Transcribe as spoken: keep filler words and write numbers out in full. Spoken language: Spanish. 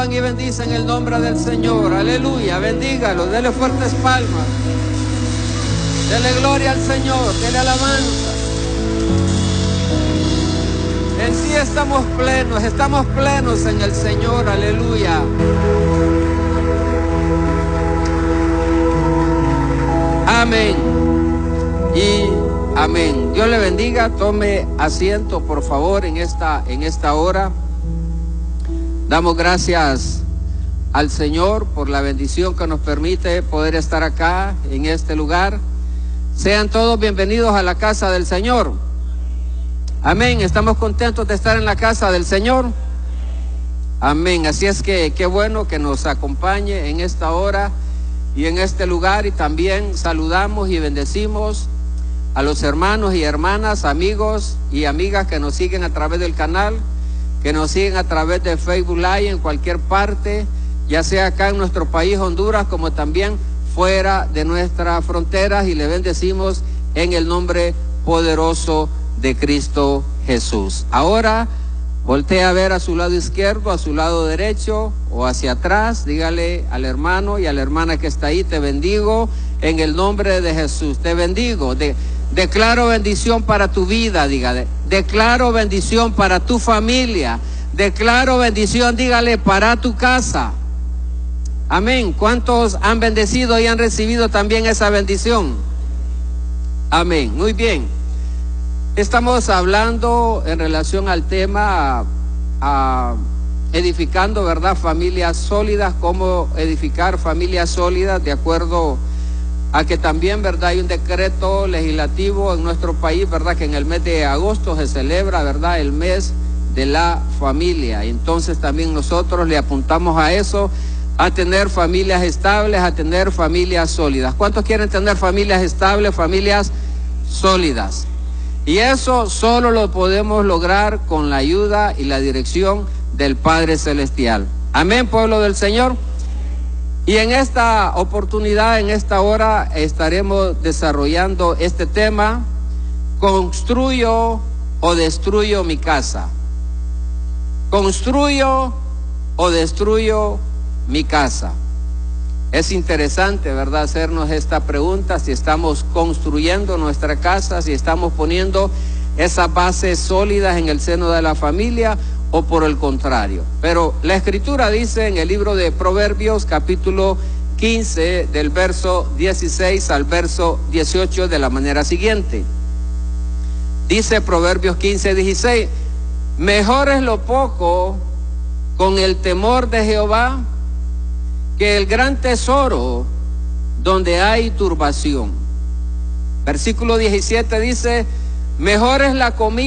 alaban y bendicen el nombre del Señor. Aleluya, bendígalo, dele fuertes palmas. Dele gloria al Señor, dele alabanza. En sí estamos plenos, estamos plenos en el Señor, aleluya. Amén y amén. Dios le bendiga, tome asiento por favor en esta, en esta hora. Damos gracias al Señor por la bendición que nos permite poder estar acá en este lugar. Sean todos bienvenidos a la casa del Señor. Amén, estamos contentos de estar en la casa del Señor. Amén, así es que qué bueno que nos acompañe en esta hora y en este lugar, y también saludamos y bendecimos a los hermanos y hermanas, amigos y amigas que nos siguen a través del canal, que nos siguen a través de Facebook Live en cualquier parte, ya sea acá en nuestro país Honduras, como también fuera de nuestras fronteras, y le bendecimos en el nombre poderoso de Cristo Jesús. Ahora voltea a ver a su lado izquierdo, a su lado derecho o hacia atrás. Dígale al hermano y a la hermana que está ahí: te bendigo en el nombre de Jesús. Te bendigo. De, declaro bendición para tu vida, dígale. Declaro bendición para tu familia. Declaro bendición, dígale, para tu casa. Amén. ¿Cuántos han bendecido y han recibido también esa bendición? Amén. Muy bien. Estamos hablando en relación al tema a, a edificando, ¿verdad?, familias sólidas, cómo edificar familias sólidas, de acuerdo a que también, ¿verdad?, hay un decreto legislativo en nuestro país, ¿verdad?, que en el mes de agosto se celebra, ¿verdad?, el mes de la familia. Entonces también nosotros le apuntamos a eso, a tener familias estables, a tener familias sólidas. ¿Cuántos quieren tener familias estables, familias sólidas? Y eso solo lo podemos lograr con la ayuda y la dirección del Padre Celestial. Amén, pueblo del Señor. Y en esta oportunidad, en esta hora, estaremos desarrollando este tema: ¿construyo o destruyo mi casa? ¿Construyo o destruyo mi casa? Es interesante, ¿verdad?, hacernos esta pregunta, si estamos construyendo nuestra casa, si estamos poniendo esas bases sólidas en el seno de la familia, o por el contrario. Pero la Escritura dice en el libro de Proverbios, capítulo quince, del verso dieciséis al verso dieciocho, de la manera siguiente. Dice Proverbios quince, dieciséis: mejor es lo poco con el temor de Jehová que el gran tesoro donde hay turbación. Versículo diecisiete dice: mejor es la comida